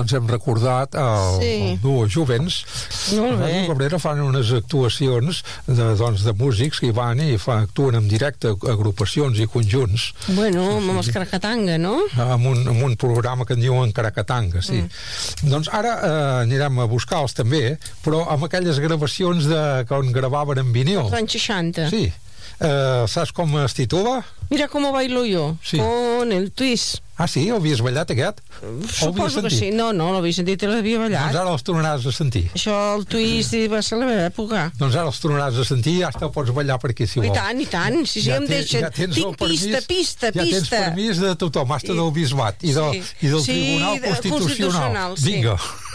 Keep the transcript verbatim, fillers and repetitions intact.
doncs hem recordat el, Sí. el duo Jovens. Molt bé. A Cabrera fan unes actuacions de, doncs, de músics que hi van i fa, actuen en directe agrupacions i conjunts. Bueno, amb els Caracatanga, no? Amb un, amb un programa que en diuen Caracatanga, sí. Mm. Doncs ara eh, anirem a buscar-los també, però amb aquelles gravacions de, on gravaven en vinil. Els anys seixanta. Sí. Eh, saps com es titula? Mira com bailo yo, Sí. con el twist. Ah, sí? Ho havies ballat, aquest? Suposo que sí. No, no, l'havia sentit i l'havia ballat. Doncs ara els tornaràs a sentir. Això, el twist, va ser la meva època. Doncs ara els tornaràs a sentir i ja te'l pots ballar per aquí, si I vols. tant, i tant. Si sí, Ja em té- deixen. ja tens el Tinc permís- pista, pista, ja tens pista. permís de tothom, hasta del bisbat i, de, Sí. i del Sí, Tribunal de- Constitucional. Constitucional, sí. Vinga.